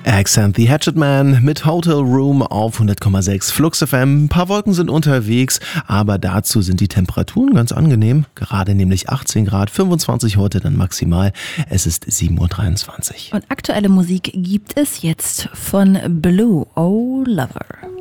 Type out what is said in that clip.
Axe and the Hatchet Man mit Hotel Room auf 100,6 Flux FM. Ein paar Wolken sind unterwegs, aber dazu sind die Temperaturen ganz angenehm. Gerade nämlich 18 Grad, 25 heute dann maximal. Es ist 7:23 Uhr. Und aktuelle Musik gibt es jetzt von Blue, Oh Lover.